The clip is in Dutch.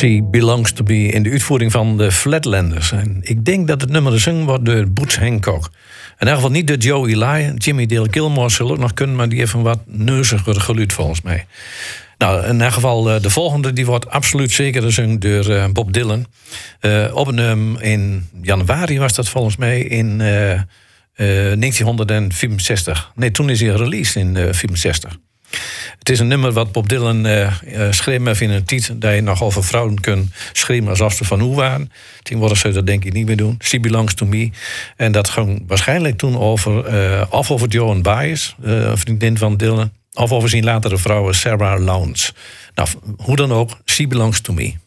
She Belongs to Me in de uitvoering van de Flatlanders. En ik denk dat het nummer gezongen wordt door Boots Hancock. In ieder geval niet door Joe Ely. Jimmy Dale Gilmore zal ook nog kunnen, maar die heeft een wat neuziger geluid volgens mij. Nou, in ieder geval de volgende die wordt absoluut zeker gezongen door Bob Dylan. Opgenomen in januari was dat volgens mij in 1965. Nee, toen is hij released in 1965. Het is een nummer wat Bob Dylan schreef in een tijd dat je nog over vrouwen kunt schreeuwen alsof ze van hoe waren. Tegenwoordig zou je dat denk ik niet meer doen. She Belongs to Me. En dat ging waarschijnlijk toen over Joan Baez, een vriendin van Dylan, of over zijn latere vrouw Sarah Lowndes. Nou, hoe dan ook, She Belongs to Me.